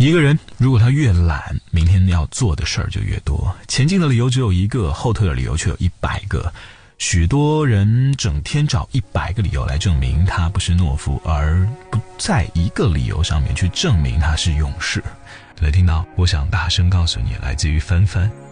一个人如果他越懒，明天要做的事儿就越多。前进的理由只有一个，后退的理由却有100个。许多人整天找100个理由来证明他不是懦夫，而不在一个理由上面去证明他是勇士。来听到我想大声告诉你，来自于帆帆。